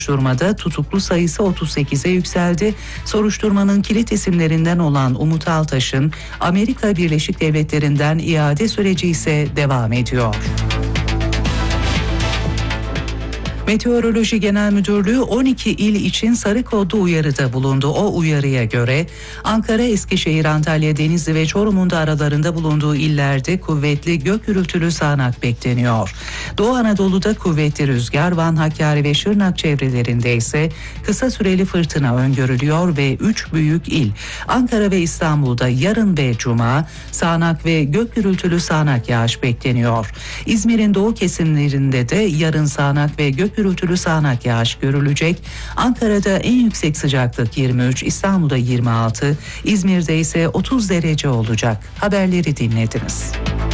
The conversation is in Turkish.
Soruşturmada tutuklu sayısı 38'e yükseldi. Soruşturmanın kilit isimlerinden olan Umut Altaş'ın Amerika Birleşik Devletleri'nden iade süreci ise devam ediyor. Meteoroloji Genel Müdürlüğü 12 il için sarı kodlu uyarıda bulundu. O uyarıya göre Ankara, Eskişehir, Antalya, Denizli ve Çorum'un da aralarında bulunduğu illerde kuvvetli gök gürültülü sağanak bekleniyor. Doğu Anadolu'da kuvvetli rüzgar, Van, Hakkari ve Şırnak çevrelerinde ise kısa süreli fırtına öngörülüyor ve 3 büyük il Ankara ve İstanbul'da yarın ve cuma sağanak ve gök gürültülü sağanak yağış bekleniyor. İzmir'in doğu kesimlerinde de yarın sağanak ve gök gürültülü sağanak yağış görülecek. Ankara'da en yüksek sıcaklık 23, İstanbul'da 26, İzmir'de ise 30 derece olacak. Haberleri dinlediniz.